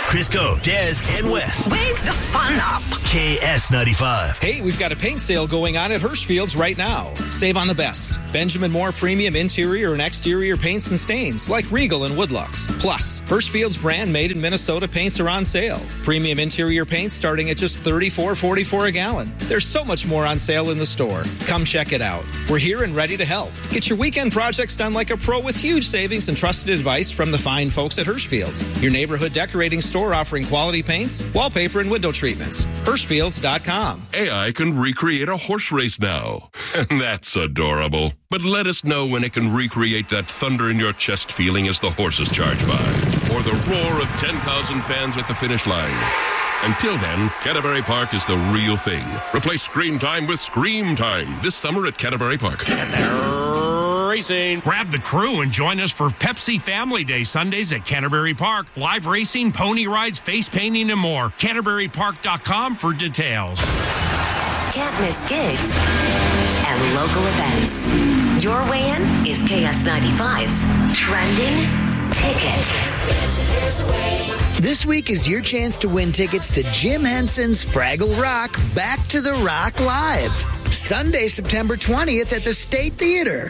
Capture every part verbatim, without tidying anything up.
Crisco, Des, and Wes. Wake the fun up. K S ninety-five. Hey, we've got a paint sale going on at Hirschfield's right now. Save on the best. Benjamin Moore premium interior and exterior paints and stains like Regal and Woodlux. Plus, Hirschfield's brand made in Minnesota paints are on sale. Premium interior paints starting at just thirty-four forty-four a gallon. There's so much more on sale in the store. Come check it out. We're here and ready to help. Get your weekend projects done like a pro with huge savings and trusted advice from the fine folks at Hirschfield's. Your neighborhood decorating store offering quality paints, wallpaper, and window treatments. Hirschfields dot com. A I can recreate a horse race now. And that's adorable. But let us know when it can recreate that thunder in your chest feeling as the horses charge by. Or the roar of ten thousand fans at the finish line. Until then, Canterbury Park is the real thing. Replace screen time with Scream Time this summer at Canterbury Park. And they're racing. Grab the crew and join us for Pepsi Family Day Sundays at Canterbury Park. Live racing, pony rides, face painting, and more. Canterbury Park dot com for details. Can't miss gigs and local events. Your way in is K S ninety-five's Trending Tickets. This week is your chance to win tickets to Jim Henson's Fraggle Rock Back to the Rock Live. Sunday, September twentieth at the State Theater.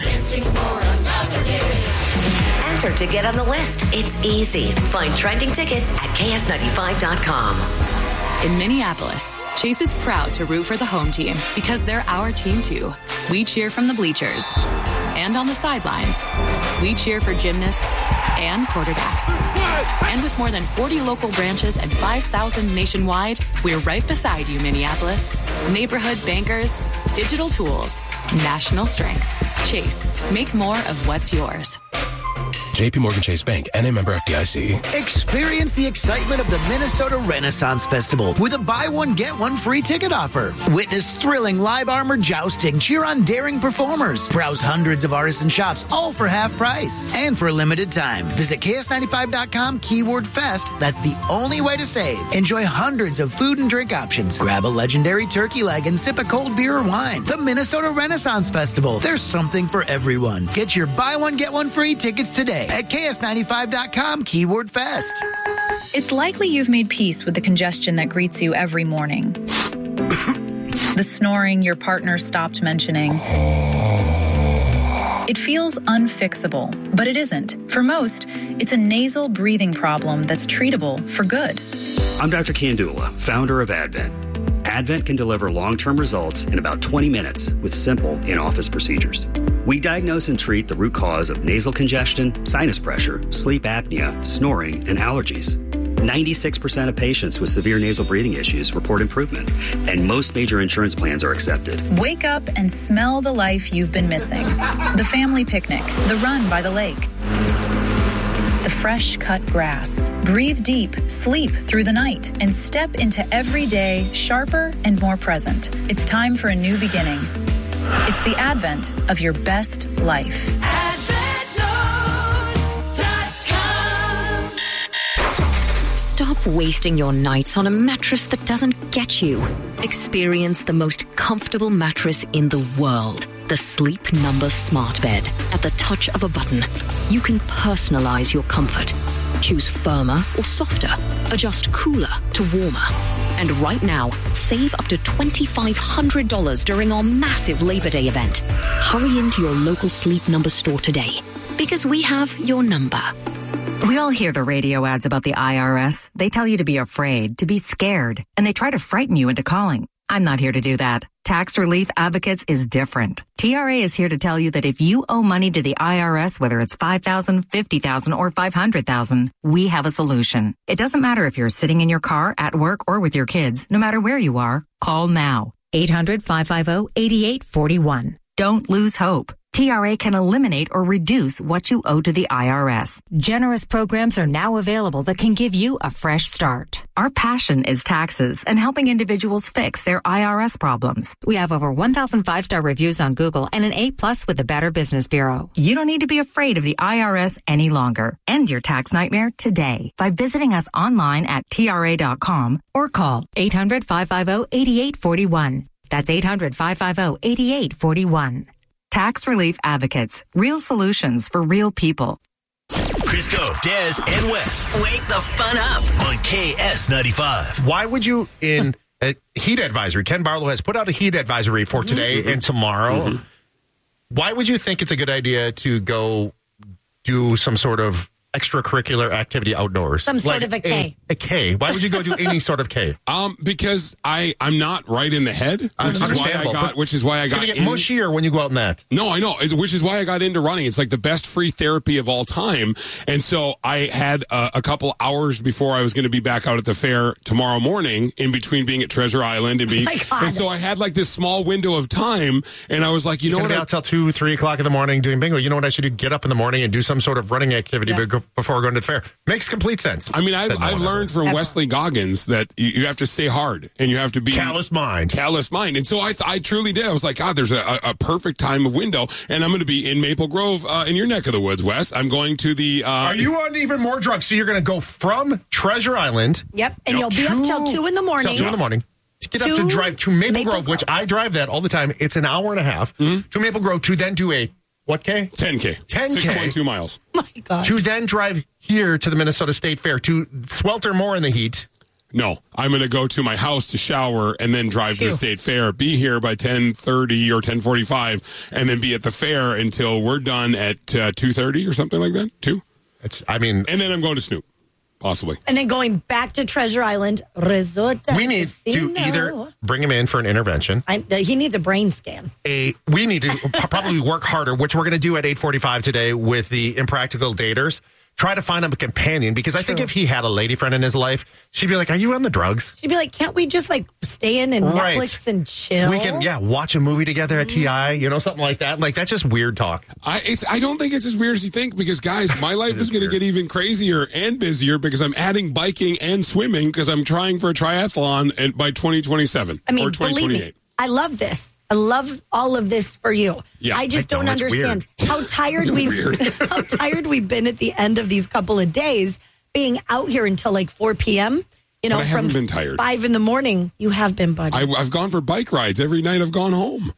Enter to get on the list. It's easy. Find trending tickets at K S ninety-five dot com. In Minneapolis, Chase is proud to root for the home team because they're our team too. We cheer from the bleachers and on the sidelines. We cheer for gymnasts and quarterbacks. And with more than forty local branches and five thousand nationwide, we're right beside you, Minneapolis. Neighborhood bankers, digital tools, national strength. Chase, make more of what's yours. J P Morgan Chase Bank, N A member F D I C. Experience the excitement of the Minnesota Renaissance Festival with a buy one, get one free ticket offer. Witness thrilling live armor jousting, cheer on daring performers, browse hundreds of artisan shops, all for half price. And for a limited time, visit K S ninety-five dot com keyword fest. That's the only way to save. Enjoy hundreds of food and drink options. Grab a legendary turkey leg and sip a cold beer or wine. The Minnesota Renaissance Festival. There's something for everyone. Get your buy one, get one free tickets today at K S ninety-five dot com keyword fest. It's likely you've made peace with the congestion that greets you every morning. The snoring your partner stopped mentioning. It feels unfixable, but it isn't. For most, it's a nasal breathing problem that's treatable for good. I'm Doctor Kandula, founder of Advent. Advent can deliver long-term results in about twenty minutes with simple in-office procedures. We diagnose and treat the root cause of nasal congestion, sinus pressure, sleep apnea, snoring, and allergies. ninety-six percent of patients with severe nasal breathing issues report improvement, and most major insurance plans are accepted. Wake up and smell the life you've been missing. The family picnic, the run by the lake, the fresh cut grass. Breathe deep, sleep through the night, and step into every day sharper and more present. It's time for a new beginning. It's the advent of your best life. Stop wasting your nights on a mattress that doesn't get you. Experience the most comfortable mattress in the world. The Sleep Number Smart Bed. At the touch of a button, you can personalize your comfort. Choose firmer or softer. Adjust cooler to warmer. And right now, save up to two thousand five hundred dollars during our massive Labor Day event. Hurry into your local Sleep Number store today, because we have your number. We all hear the radio ads about the I R S. They tell you to be afraid, to be scared, and they try to frighten you into calling. I'm not here to do that. Tax Relief Advocates is different. T R A is here to tell you that if you owe money to the I R S, whether it's five thousand dollars, fifty thousand dollars, or five hundred thousand dollars, we have a solution. It doesn't matter if you're sitting in your car, at work, or with your kids. No matter where you are, call now. eight hundred, five five zero, eight eight four one. Don't lose hope. T R A can eliminate or reduce what you owe to the I R S. Generous programs are now available that can give you a fresh start. Our passion is taxes and helping individuals fix their I R S problems. We have over one thousand five-star reviews on Google and an A plus with the Better Business Bureau. You don't need to be afraid of the I R S any longer. End your tax nightmare today by visiting us online at T R A dot com or call eight hundred, five five zero, eight eight four one. That's eight hundred, five five zero, eight eight four one. Tax Relief Advocates. Real solutions for real people. Frisco, Des, and Wes. Wake the fun up on K S ninety-five. Why would you, in a heat advisory, Ken Barlow has put out a heat advisory for today mm-hmm. and tomorrow. Mm-hmm. Why would you think it's a good idea to go do some sort of extracurricular activity outdoors? Some sort like of a K. A, a K. Why would you go do any sort of K? Um, because I, I'm not right in the head, which uh, is why I got, which is why I it's got gonna get in, mushier when you go out in that. No, I know, it's, which is why I got into running. It's like the best free therapy of all time. And so I had uh, a couple hours before I was going to be back out at the fair tomorrow morning, in between being at Treasure Island and being, oh and so I had like this small window of time, and I was like, you You're know what? Be out till two, three o'clock in the morning doing bingo. You know what I should do? Get up in the morning and do some sort of running activity yeah. before going to the fair. Makes complete sense. I mean, I've, no I've learned from Ever. Wesley Goggins that you, you have to stay hard and you have to be callous mind. Callous mind. And so I, I truly did. I was like, God, there's a, a perfect time of window, and I'm going to be in Maple Grove uh, in your neck of the woods, Wes. I'm going to the. Uh, Are you on even more drugs? So you're going to go from Treasure Island. Yep, and you know, you'll be up till two in the morning. Till two in the morning. To get to up to drive to Maple, Maple Grove, Grove, which I drive that all the time. It's an hour and a half mm-hmm. to Maple Grove to then do a. What K? ten K. ten K. six point two miles. Oh my God. To then drive here to the Minnesota State Fair to swelter more in the heat. No, I'm going to go to my house to shower and then drive Phew. to the State Fair, be here by ten thirty or ten forty-five, and then be at the fair until we're done at uh, two thirty or something like that. two? It's, I mean... And then I'm going to Snoop. Possibly. And then going back to Treasure Island, Resort. We need Casino. to either bring him in for an intervention. I, uh, he needs a brain scan. A We need to probably work harder, which we're going to do at eight forty-five today with the Impractical Daters. Try to find him a companion, because I True. think if he had a lady friend in his life, she'd be like, are you on the drugs? She'd be like, can't we just like stay in and right. Netflix and chill? We can, yeah, watch a movie together at T I, you know, something like that. Like, that's just weird talk. I it's, I don't think it's as weird as you think, because, guys, my life is, is going to get even crazier and busier because I'm adding biking and swimming because I'm trying for a triathlon and by twenty twenty-seven I mean, or twenty twenty-eight. Believe me, I love this. I love all of this for you. Yeah, I just I don't know, understand how tired we've how tired we've been at the end of these couple of days being out here until like four p.m. You know, but I from haven't been tired. five in the morning. You have been, buddy. I, I've gone for bike rides every night. I've gone home.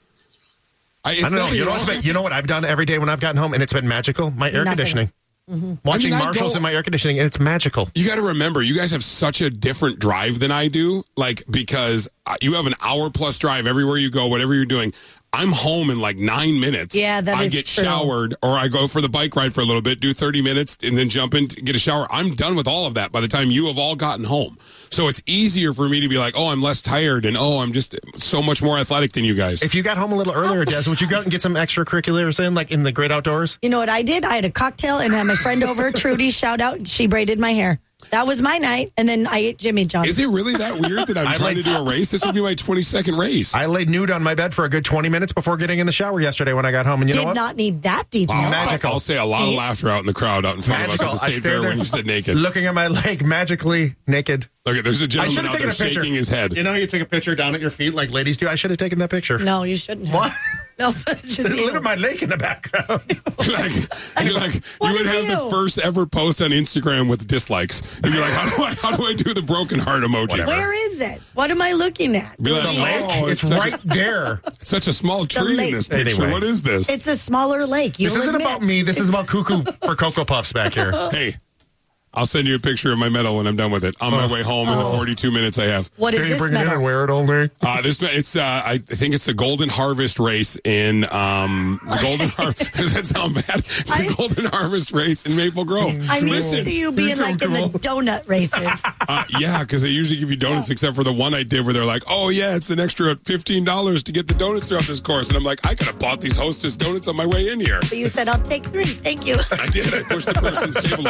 I, I don't know. You know, what's been, you know what I've done every day when I've gotten home, and it's been magical? My air Nothing. conditioning. Mm-hmm. Watching I mean, Marshalls in my air conditioning, and it's magical. You got to remember, you guys have such a different drive than I do, like, because you have an hour plus drive everywhere you go, whatever you're doing. I'm home in like nine minutes. Yeah, that I is get true. showered, or I go for the bike ride for a little bit, do thirty minutes, and then jump in to get a shower. I'm done with all of that by the time you have all gotten home. So it's easier for me to be like, oh, I'm less tired, and oh, I'm just so much more athletic than you guys. If you got home a little earlier, Des, would you go out and get some extracurriculars in, like in the great outdoors? You know what I did? I had a cocktail and had my friend over, Trudy, shout out. She braided my hair. That was my night, and then I ate Jimmy John's. Is it really that weird that I'm trying laid, to do a race? This would be my twenty-second race. I laid nude on my bed for a good twenty minutes before getting in the shower yesterday when I got home, and you Did know what? not need that detail. Oh, magical. I'll say a lot of laughter out in the crowd out in front magical. of us at the State Fair when you said naked. Looking at my leg, magically naked. Okay, there's a gentleman out there shaking his head. You know, you take a picture down at your feet like ladies do. I should have taken that picture. No, you shouldn't have. What? No, it's just look at my leg in the background. like, you're like you would have you? the first ever post on Instagram with dislikes. You'd be like, how do I how do I do the broken heart emoji? Whatever. Where is it? What am I looking at? Be like, the lake. Oh, it's, it's right a, there. It's such a small tree in this picture. Anyway. What is this? It's a smaller lake. You'll this isn't admit. about me. This it's... is about Cuckoo for Cocoa Puffs back here. Hey. I'll send you a picture of my medal when I'm done with it. On my way home in the forty-two minutes I have. What is Can you this bring medal? it in and wear it all day? Uh, this it's uh, I think it's the Golden Harvest race in um, the Golden Harvest. Does that sound bad? It's the I, Golden Harvest race in Maple Grove. I'm Listen, used to you being so like cool. in the donut races. uh, yeah, because they usually give you donuts, yeah. except for the one I did where they're like, "Oh yeah, it's an extra fifteen dollars to get the donuts throughout this course," and I'm like, "I could have bought these Hostess donuts on my way in here." But you said I'll take three. Thank you. I did. I pushed the person's table